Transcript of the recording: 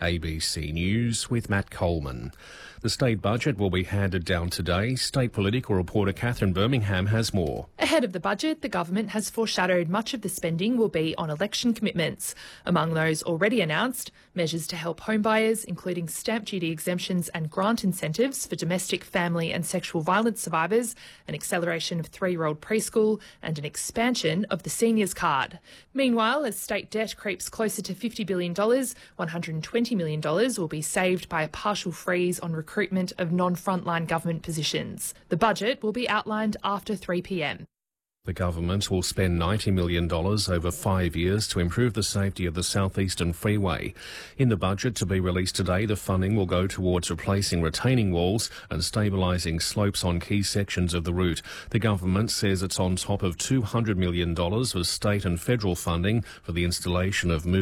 ABC News with Matt Coleman. The state budget will be handed down today. State political reporter Catherine Birmingham has more. Ahead of the budget, the government has foreshadowed much of the spending will be on election commitments. Among those already announced, measures to help homebuyers, including stamp duty exemptions and grant incentives for domestic, family and sexual violence survivors, an acceleration of 3-year-old preschool and an expansion of the seniors card. Meanwhile, as state debt creeps closer to $50 billion, $120 million will be saved by a partial freeze on recruitment of non-frontline government positions. The budget will be outlined after 3 p.m. The government will spend $90 million over 5 years to improve the safety of the South Eastern Freeway. In the budget to be released today, the funding will go towards replacing retaining walls and stabilising slopes on key sections of the route. The government says it's on top of $200 million of state and federal funding for the installation of